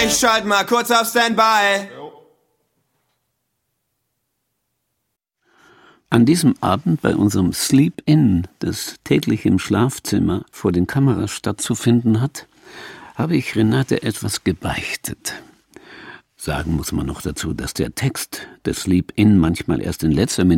Ich schalte mal kurz auf Standby. An diesem Abend bei unserem Sleep-In, das täglich im Schlafzimmer vor den Kameras stattzufinden hat, habe ich Renate etwas gebeichtet. Sagen muss man noch dazu, dass der Text des Sleep-In manchmal erst in letzter Minute